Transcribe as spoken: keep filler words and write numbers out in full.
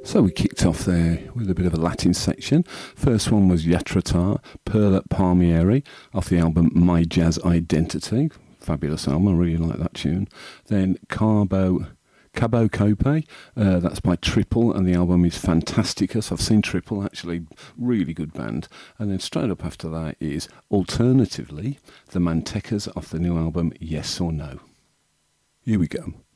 So we kicked off there with a bit of a Latin section. First one was Yatrata, Perla Palmieri, off the album My Jazz Identity. Fabulous album, I really like that tune. Then Cabo, Cabo Cope, uh, that's by Triple, and the album is Fantasticus. I've seen Triple, actually, really good band. And then straight up after that is, alternatively, the Mantecas off the new album Yes or No. Here we go.